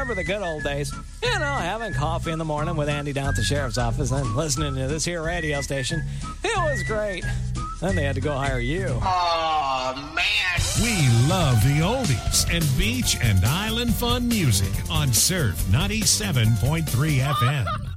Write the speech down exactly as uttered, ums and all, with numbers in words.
remember the good old days. You know, having coffee in the morning with Andy down at the sheriff's office and listening to this here radio station. It was great. Then they had to go hire you. Oh, man. We love the oldies and beach and island fun music on Surf ninety-seven point three F M.